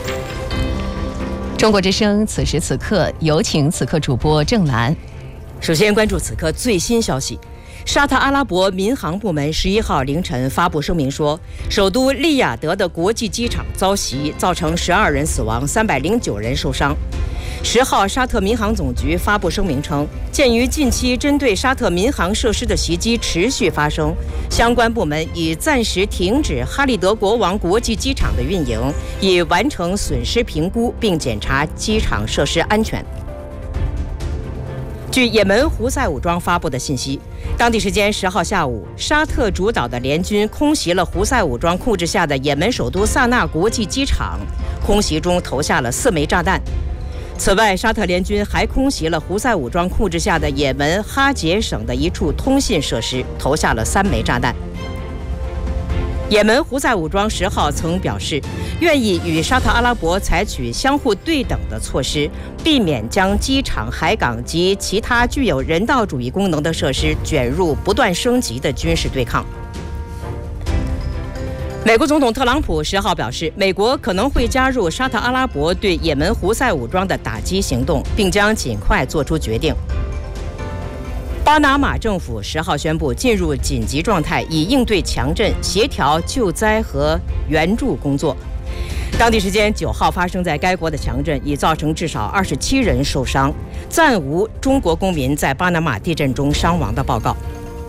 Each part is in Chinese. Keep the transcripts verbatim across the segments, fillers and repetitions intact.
中国之声此时此刻，有请此刻主播郑兰。 首先关注此刻最新消息。沙特阿拉伯民航部门十一号凌晨发布声明说，首都利雅得的国际机场遭袭，造成十二人死亡，三百零九人受伤。十号，沙特民航总局发布声明称，鉴于近期针对沙特民航设施的袭击持续发生，相关部门已暂时停止哈利德国王国际机场的运营，以完成损失评估并检查机场设施安全。据也门胡塞武装发布的信息，当地时间十号下午，沙特主导的联军空袭了胡塞武装控制下的也门首都萨那国际机场，空袭中投下了四枚炸弹。此外，沙特联军还空袭了胡塞武装控制下的也门哈杰省的一处通信设施，投下了三枚炸弹。也门胡塞武装十号曾表示，愿意与沙特阿拉伯采取相互对等的措施，避免将机场、海港及其他具有人道主义功能的设施卷入不断升级的军事对抗。美国总统特朗普十号表示，美国可能会加入沙特阿拉伯对也门胡塞武装的打击行动，并将尽快做出决定。巴拿马政府十号宣布进入紧急状态，以应对强震、协调救灾和援助工作。当地时间九号发生在该国的强震已造成至少二十七人受伤，暂无中国公民在巴拿马地震中伤亡的报告。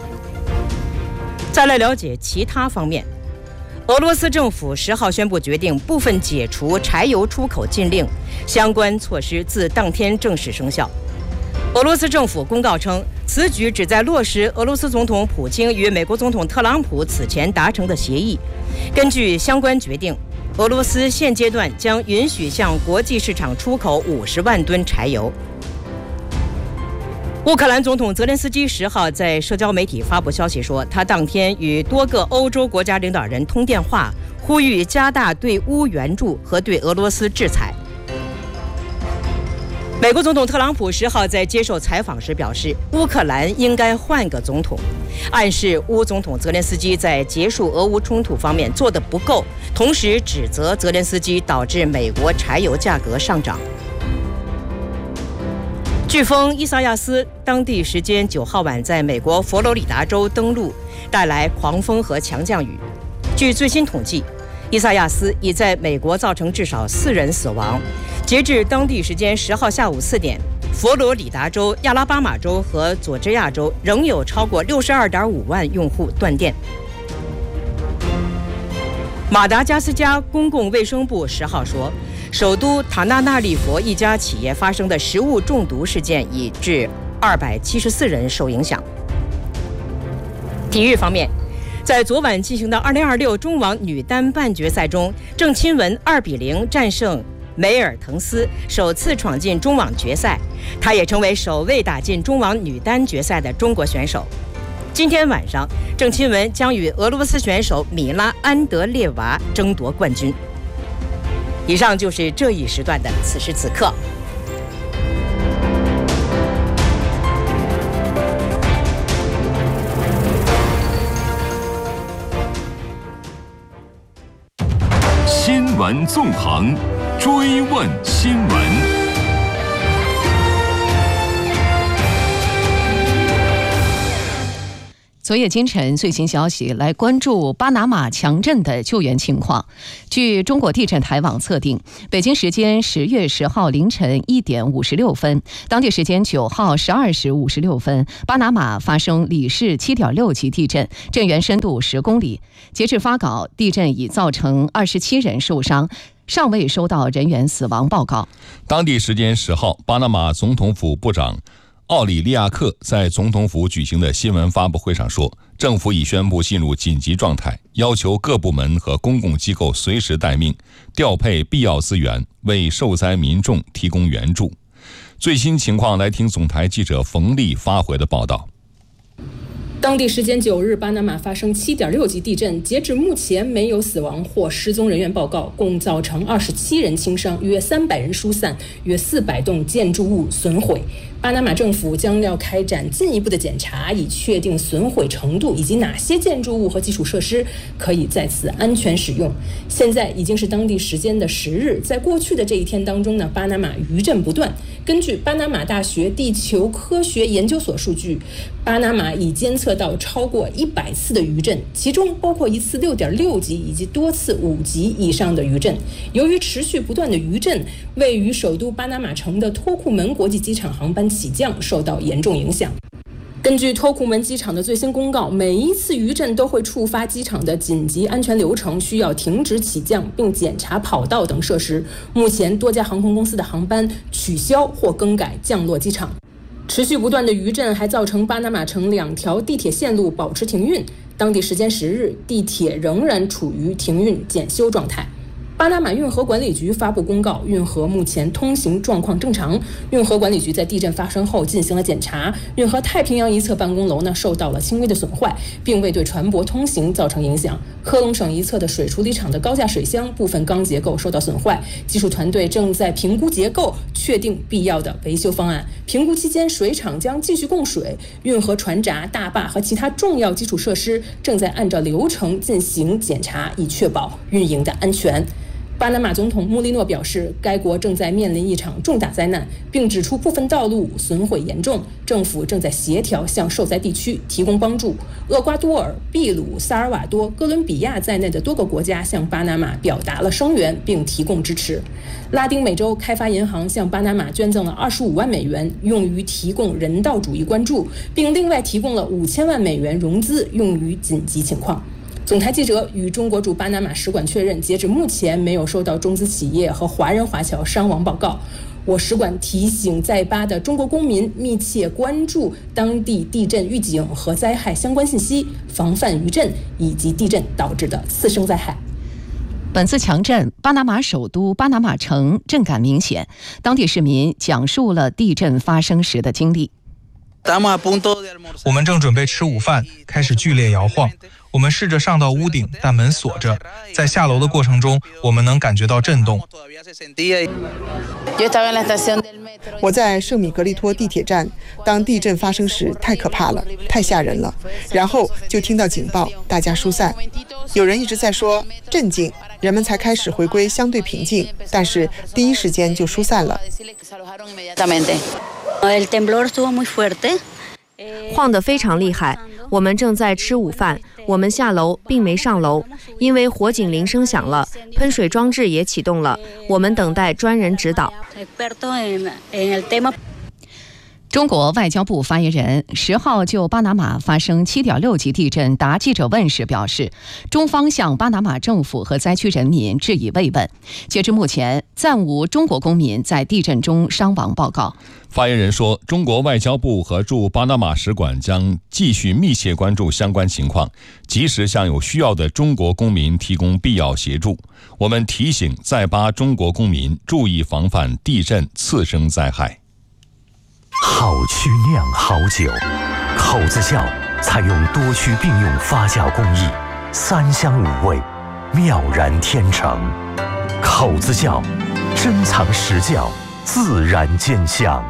再来了解其他方面。俄罗斯政府十号宣布决定部分解除柴油出口禁令，相关措施自当天正式生效。俄罗斯政府公告称，此举旨在落实俄罗斯总统普京与美国总统特朗普此前达成的协议。根据相关决定，俄罗斯现阶段将允许向国际市场出口五十万吨柴油。乌克兰总统泽连斯基十号在社交媒体发布消息说，他当天与多个欧洲国家领导人通电话，呼吁加大对乌援助和对俄罗斯制裁。美国总统特朗普十号在接受采访时表示，乌克兰应该换个总统，暗示乌总统泽连斯基在结束俄乌冲突方面做得不够，同时指责泽连斯基导致美国柴油价格上涨。飓风伊萨亚斯当地时间九号晚在美国佛罗里达州登陆，带来狂风和强降雨。据最新统计，伊萨亚斯已在美国造成至少四人死亡。截至当地时间十号下午四点，佛罗里达州、亚拉巴马州和佐治亚州仍有超过六十二点五万用户断电。马达加斯加公共卫生部十号说，首都塔纳纳利佛一家企业发生的食物中毒事件已致二百七十四人受影响。体育方面，在昨晚进行的二零二六中网女单半决赛中，郑钦文二比零战胜梅尔滕斯，首次闯进中网决赛，她也成为首位打进中网女单决赛的中国选手。今天晚上，郑钦文将与俄罗斯选手米拉安德列娃争夺冠军。以上就是这一时段的此时此刻。 新闻纵横，追问新闻。 昨夜今晨最新消息，来关注巴拿马强震的救援情况。据中国地震台网测定，北京时间十月十号凌晨一点五十六分，当地时间九号十二时五十六分，巴拿马发生里氏七点六级地震，震源深度十公里。截至发稿，地震已造成二十七人受伤，尚未收到人员死亡报告。 当地时间十号，巴拿马总统府部长奥里利亚克在总统府举行的新闻发布会上说，政府已宣布进入紧急状态，要求各部门和公共机构随时待命，调配必要资源，为受灾民众提供援助。最新情况来听总台记者冯丽发回的报道。 当地时间九日，巴拿马发生七点六级地震，截至目前没有死亡或失踪人员报告，共造成二十七人轻伤，约三百人疏散，约四百栋建筑物损毁。巴拿马政府将要开展进一步的检查，以确定损毁程度以及哪些建筑物和基础设施可以在此安全使用。现在已经是当地时间的十日，在过去的这一天当中呢，巴拿马余震不断。根据巴拿马大学地球科学研究所数据，巴拿马已监测到超过一百次的余震，其中包括一次六点六级以及多次五级以上的余震。由于持续不断的余震，位于首都巴拿马城的托库门国际机场航班起降受到严重影响。根据托库门机场的最新公告，每一次余震都会触发机场的紧急安全流程，需要停止起降并检查跑道等设施。目前多家航空公司的航班取消或更改降落机场。持续不断的余震还造成巴拿马城两条地铁线路保持停运，当地时间十日，地铁仍然处于停运检修状态。巴拿马运河管理局发布公告，运河目前通行状况正常。运河管理局在地震发生后进行了检查，运河太平洋一侧办公楼呢受到了轻微的损坏，并未对船舶通行造成影响。科隆省一侧的水处理厂的高架水箱部分钢结构受到损坏，技术团队正在评估结构，确定必要的维修方案。评估期间，水厂将继续供水，运河船闸、大坝和其他重要基础设施正在按照流程进行检查，以确保运营的安全。巴拿马总统穆利诺表示，该国正在面临一场重大灾难，并指出部分道路损毁严重，政府正在协调向受灾地区提供帮助。厄瓜多尔、秘鲁、萨尔瓦多、哥伦比亚在内的多个国家向巴拿马表达了声援并提供支持。拉丁美洲开发银行向巴拿马捐赠了二十五万美元，用于提供人道主义关注，并另外提供了五千万美元融资，用于紧急情况。总台记者与中国驻巴拿马使馆确认，截至目前没有收到中资企业和华人华侨伤亡报告。我使馆提醒在巴的中国公民密切关注当地地震预警和灾害相关信息，防范余震以及地震导致的次生灾害。 本次强震，巴拿马首都巴拿马城震感明显，当地市民讲述了地震发生时的经历。 我们正准备吃午饭，开始剧烈摇晃。我们试着上到屋顶，但门锁着。在下楼的过程中，我们能感觉到震动。 我在圣米格利托地铁站，当地震发生时，太可怕了，太吓人了。然后就听到警报，大家疏散。有人一直在说镇静，人们才开始回归相对平静，但是第一时间就疏散了。 晃得非常厉害。我们正在吃午饭，我们下楼并没上楼，因为火警铃声响了，喷水装置也启动了，我们等待专人指导。 中国外交部发言人十号就巴拿马发生七点六级地震答记者问时表示，中方向巴拿马政府和灾区人民致以慰问。截至目前，暂无中国公民在地震中伤亡报告。 发言人说，中国外交部和驻巴拿马使馆将继续密切关注相关情况，及时向有需要的中国公民提供必要协助。我们提醒在巴中国公民注意防范地震次生灾害。 好曲酿好酒，口子窖采用多区并用发酵工艺，三香五味，妙然天成。口子窖珍藏实窖，自然见香。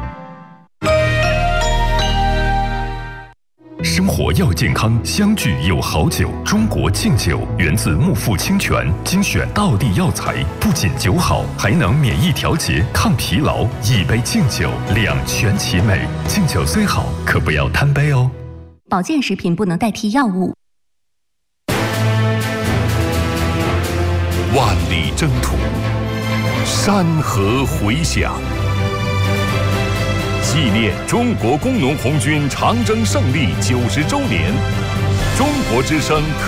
生活要健康，相聚有好酒。中国敬酒源自木富清泉，精选道地药材，不仅酒好，还能免疫调节、抗疲劳。一杯敬酒，两全其美。敬酒虽好，可不要贪杯哦。 保健食品不能代替药物。 万里征途，山河回响。纪念中国工农红军长征胜利九十周年，中国之声